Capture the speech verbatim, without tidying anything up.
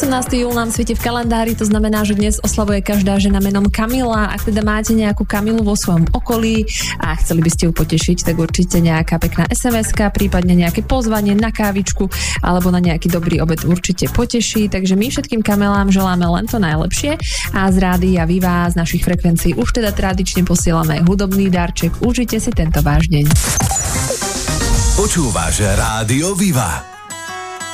osemnásteho júla nám svieti v kalendári, to znamená, že dnes oslavuje každá žena menom Kamila. Ak teda máte nejakú Kamilu vo svojom okolí a chceli by ste ju potešiť, tak určite nejaká pekná es em eska, prípadne nejaké pozvanie na kávičku alebo na nejaký dobrý obed určite poteší. Takže my všetkým Kamilám želáme len to najlepšie a z Rádia Viva, z našich frekvencií už teda tradične posielame hudobný darček. Užite si tento váš deň. Počúvaš Rádio Viva.